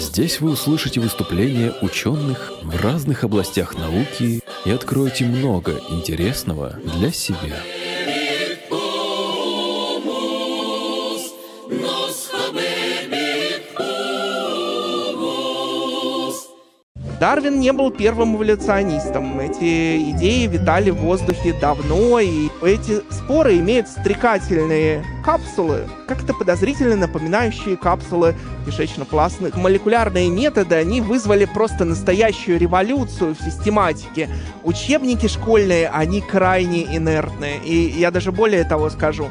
Здесь вы услышите выступления ученых в разных областях науки и откроете много интересного для себя. Дарвин не был первым эволюционистом. Эти идеи витали в воздухе давно, и эти споры имеют стрекательные капсулы, как-то подозрительно напоминающие капсулы кишечно-полостных. Молекулярные методы, они вызвали просто настоящую революцию в систематике. Учебники школьные, они крайне инертные. И я даже более того скажу.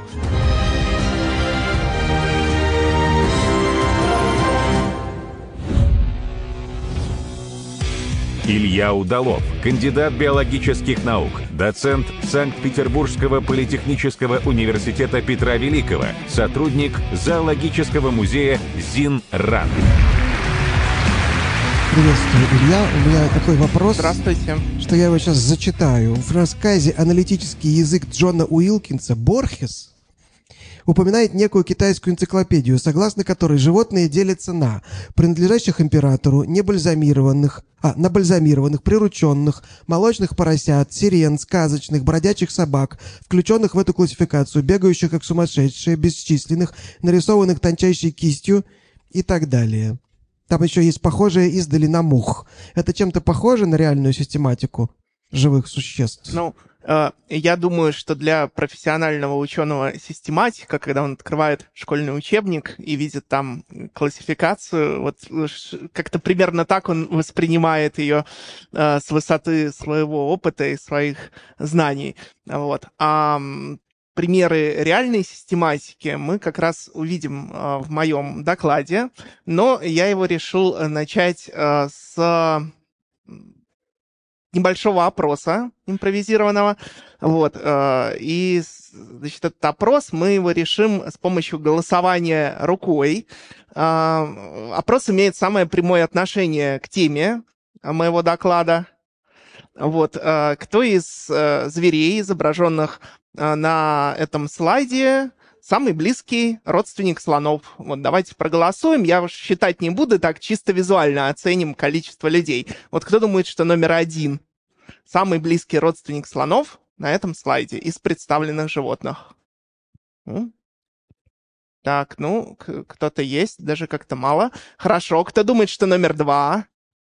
Илья Удалов, кандидат биологических наук, доцент Санкт-Петербургского политехнического университета Петра Великого, сотрудник зоологического музея ЗИН-РАН. Приветствую, Илья. У меня такой вопрос. Здравствуйте. Что я его сейчас зачитаю. В рассказе «Аналитический язык» Джона Уилкинса Борхес упоминает некую китайскую энциклопедию, согласно которой животные делятся на принадлежащих императору, набальзамированных, прирученных, молочных поросят, сирен, сказочных, бродячих собак, включенных в эту классификацию, бегающих как сумасшедшие, бесчисленных, нарисованных тончайшей кистью и так далее. Там еще есть похожее издали на мух. Это чем-то похоже на реальную систематику живых существ? Я думаю, что для профессионального ученого-систематика, когда он открывает школьный учебник и видит там классификацию, вот как-то примерно так он воспринимает ее с высоты своего опыта и своих знаний. Вот. А примеры реальной систематики мы как раз увидим в моем докладе, но я его решил начать с небольшого опроса импровизированного. Вот. И, значит, этот опрос мы его решим с помощью голосования рукой. Опрос имеет самое прямое отношение к теме моего доклада. Вот. Кто из зверей, изображенных на этом слайде, самый близкий родственник слонов? Вот давайте проголосуем. Я уж считать не буду, так чисто визуально оценим количество людей. Вот кто думает, что номер 1 самый близкий родственник слонов на этом слайде из представленных животных? Так, кто-то есть, даже как-то мало. Хорошо. Кто думает, что номер 2?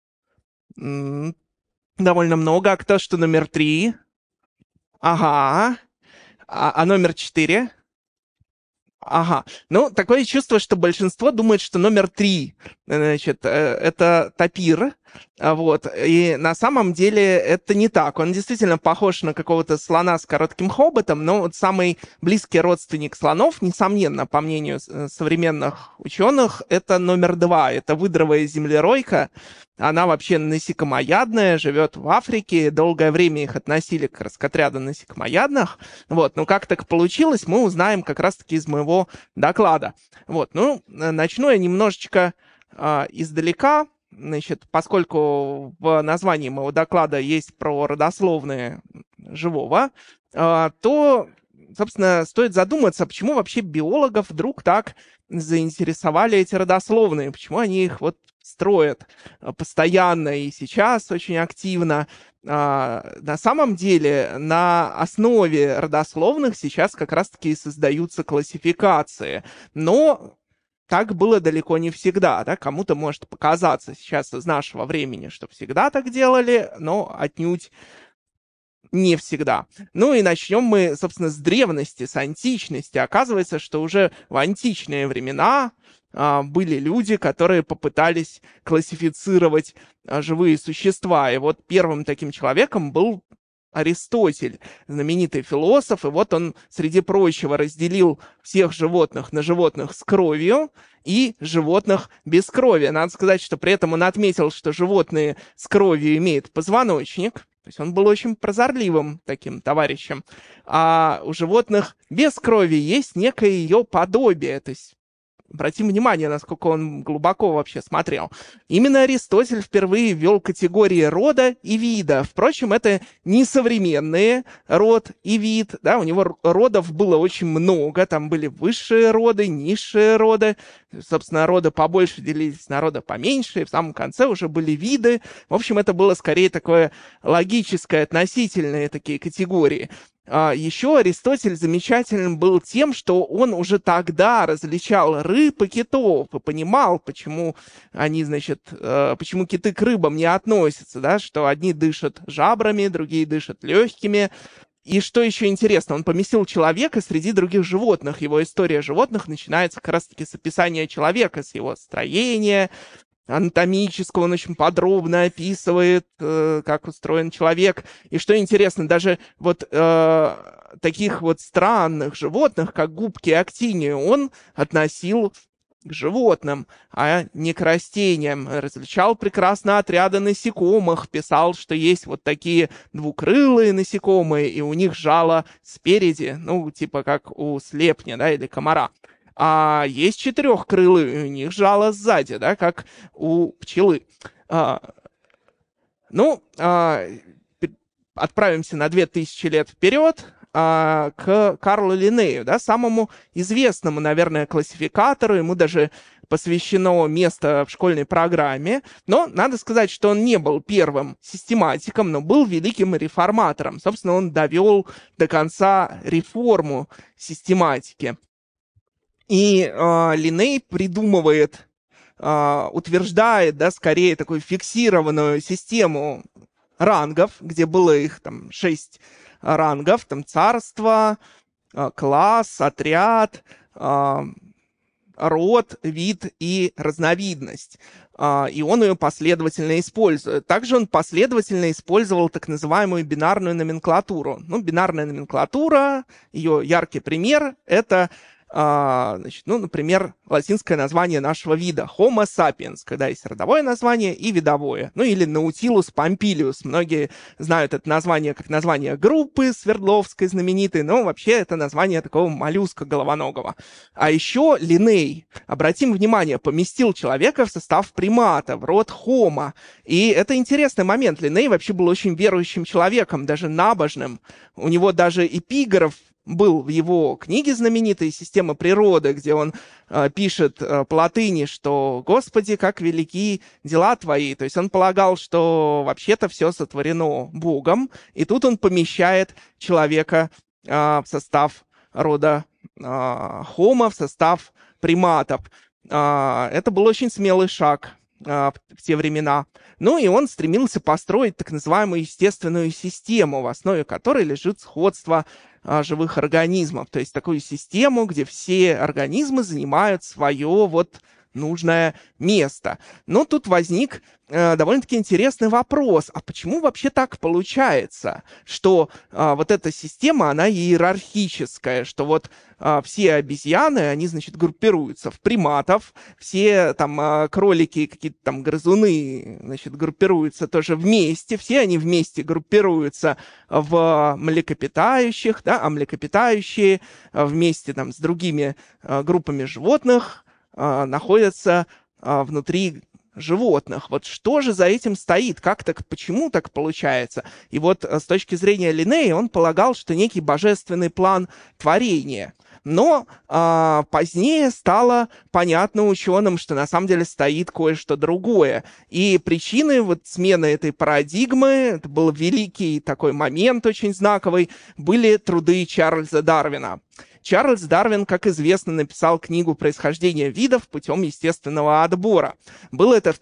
Довольно много. А кто, что номер 3? Ага. А номер 4? Ага. Такое чувство, что большинство думает, что номер 3, значит, это тапир. Вот. И на самом деле это не так. Он действительно похож на какого-то слона с коротким хоботом, но вот самый близкий родственник слонов, несомненно, по мнению современных ученых, это номер 2. Это выдровая землеройка. Она вообще насекомоядная, живет в Африке. Долгое время их относили к раскотряду насекомоядных. Вот. Но как так получилось, мы узнаем как раз-таки из моего доклада. Вот. Начну я немножечко издалека. Значит, поскольку в названии моего доклада есть про родословные живого, то, собственно, стоит задуматься, почему вообще биологов вдруг так заинтересовали эти родословные, почему они их вот строят постоянно и сейчас очень активно. На самом деле, на основе родословных сейчас как раз-таки и создаются классификации, но так было далеко не всегда, да? Кому-то может показаться сейчас из нашего времени, что всегда так делали, но отнюдь не всегда. И начнем мы, собственно, с древности, с античности. Оказывается, что уже в античные времена были люди, которые попытались классифицировать живые существа. И вот первым таким человеком был Аристотель, знаменитый философ, и вот он, среди прочего, разделил всех животных на животных с кровью и животных без крови. Надо сказать, что при этом он отметил, что животные с кровью имеют позвоночник, то есть он был очень прозорливым таким товарищем, а у животных без крови есть некое ее подобие, то есть Обратим внимание, насколько он глубоко вообще смотрел. Именно Аристотель впервые ввел категории рода и вида. Впрочем, это не современные род и вид. Да? У него родов было очень много. Там были высшие роды, низшие роды. Собственно, роды побольше делились на роды поменьше. И в самом конце уже были виды. В общем, это было скорее такое логическое, относительные такие категории. Еще Аристотель замечательным был тем, что он уже тогда различал рыб и китов и понимал, почему они, почему киты к рыбам не относятся, да, что одни дышат жабрами, другие дышат легкими. И что еще интересно, он поместил человека среди других животных. Его история животных начинается как раз-таки с описания человека, с его строения, анатомического, он очень подробно описывает, как устроен человек. И что интересно, даже вот таких вот странных животных, как губки и актинию, он относил к животным, а не к растениям. Различал прекрасно отряды насекомых, писал, что есть вот такие двукрылые насекомые, и у них жало спереди, ну, типа как у слепня, да, или комара. А есть четырехкрылые, и у них жало сзади, да, как у пчелы. Отправимся на 2000 лет вперед к Карлу Линнею, да, самому известному, наверное, классификатору. Ему даже посвящено место в школьной программе. Но надо сказать, что он не был первым систематиком, но был великим реформатором. Собственно, он довел до конца реформу систематики. И Линней придумывает, утверждает, да, скорее такую фиксированную систему рангов, где было их там 6 рангов, там царство, класс, отряд, род, вид и разновидность. И он ее последовательно использует. Также он последовательно использовал так называемую бинарную номенклатуру. Ну, бинарная номенклатура, ее яркий пример — это например, латинское название нашего вида Homo sapiens, когда есть родовое название и видовое. Ну или Nautilus pompilius. Многие знают это название как название группы Свердловской знаменитой, но вообще это название такого моллюска головоногого. А еще Линней, обратим внимание, поместил человека в состав примата, в род Homo. И это интересный момент. Линней вообще был очень верующим человеком, даже набожным. У него даже эпиграф был в его книге знаменитой «Система природы», где он пишет по латыни, что «Господи, как велики дела твои». То есть он полагал, что вообще-то все сотворено Богом, и тут он помещает человека в состав рода Homo, в состав приматов. Это был очень смелый шаг в те времена. Ну и он стремился построить так называемую естественную систему, в основе которой лежит сходство живых организмов. То есть такую систему, где все организмы занимают свое вот нужное место. Но тут возник довольно-таки интересный вопрос. А почему вообще так получается, что вот эта система, она иерархическая, что вот все обезьяны, они, значит, группируются в приматов, все там кролики, какие-то там грызуны, значит, группируются тоже вместе, все они вместе группируются в млекопитающих, да, а млекопитающие вместе там с другими группами животных находятся внутри животных. Вот что же за этим стоит? Как так, почему так получается? И вот с точки зрения Линнея он полагал, что некий божественный план творения. Но позднее стало понятно ученым, что на самом деле стоит кое-что другое. И причиной вот смены этой парадигмы, это был великий такой момент, очень знаковый, были труды Чарльза Дарвина. Чарльз Дарвин, как известно, написал книгу «Происхождение видов путем естественного отбора». Было это в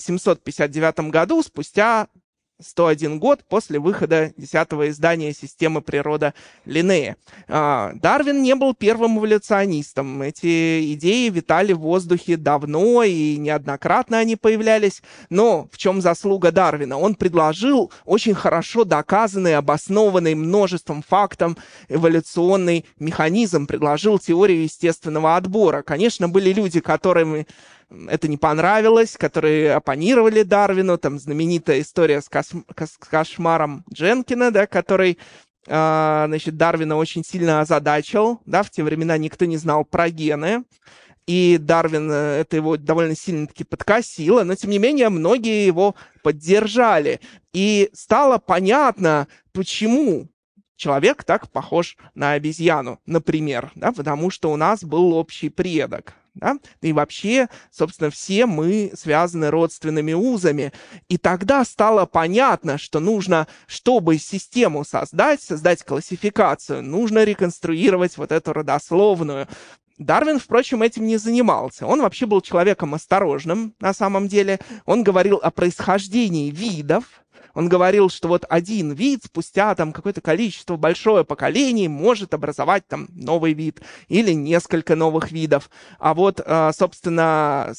1859 году, спустя 101 год после выхода 10-го издания «Системы природы» Линнея. Дарвин не был первым эволюционистом. Эти идеи витали в воздухе давно, и неоднократно они появлялись. Но в чем заслуга Дарвина? Он предложил очень хорошо доказанный, обоснованный множеством фактов эволюционный механизм, предложил теорию естественного отбора. Конечно, были люди, которым это не понравилось, которые оппонировали Дарвину. Там знаменитая история с кошмаром Дженкина, да, который, Дарвина очень сильно озадачил. Да, в те времена никто не знал про гены. и Дарвин это его довольно сильно-таки подкосило, но, тем не менее, многие его поддержали. И стало понятно, почему человек так похож на обезьяну, например, да, потому что у нас был общий предок. Да? И вообще, собственно, все мы связаны родственными узами. И тогда стало понятно, что нужно, чтобы систему создать классификацию, нужно реконструировать вот эту родословную. Дарвин, впрочем, этим не занимался. Он вообще был человеком осторожным, на самом деле. Он говорил о происхождении видов. Он говорил, что вот один вид спустя там какое-то количество, большое поколений может образовать там новый вид или несколько новых видов. А вот, собственно,